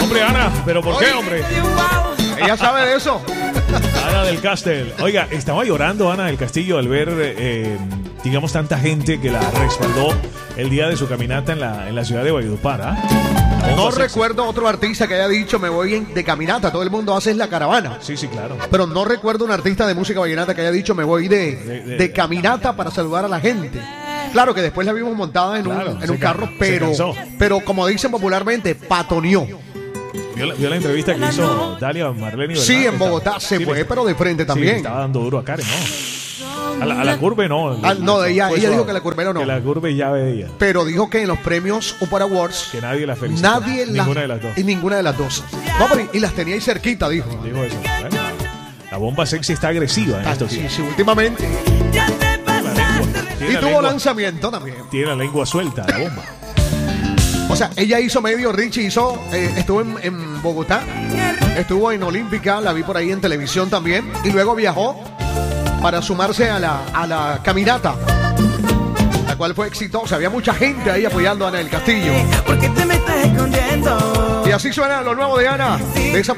hombre, Ana. ¿Pero por qué, hombre? Ella sabe de eso. Ana del Castel. Oiga, estaba llorando Ana del Castillo al ver, digamos, tanta gente que la respaldó el día de su caminata en la ciudad de Valledupar. No recuerdo otro artista que haya dicho me voy de caminata. Todo el mundo hace la caravana. Sí, claro. Pero no recuerdo un artista de música vallenata que haya dicho me voy de caminata para saludar a la gente. Claro que después la vimos montada en un carro, pero como dicen popularmente, patoneó. ¿Vio la entrevista que hizo Dalia Marleni? ¿Verdad? Sí, en Bogotá se fue, pero de frente también. Sí, estaba dando duro a Karen, ¿no? A la Curve no. Ella dijo que la Curve no. Que la Curve ya veía. Pero dijo que en los premios Upar Awards que nadie la felicitó. Ninguna de las dos. Y ninguna de las dos. No, pero y las tenía ahí cerquita, dijo. Dijo eso. Bueno, la bomba sexy está agresiva en estos días. Sí, últimamente. Y tuvo lanzamiento también. Tiene la lengua suelta, la bomba. O sea, ella hizo medio, Richie estuvo en Bogotá, estuvo en Olímpica, la vi por ahí en televisión también, y luego viajó para sumarse a la caminata, la cual fue exitosa. Había mucha gente ahí apoyando a Ana del Castillo. ¿Por qué te me estás escondiendo? Y así suena lo nuevo de Ana, de esa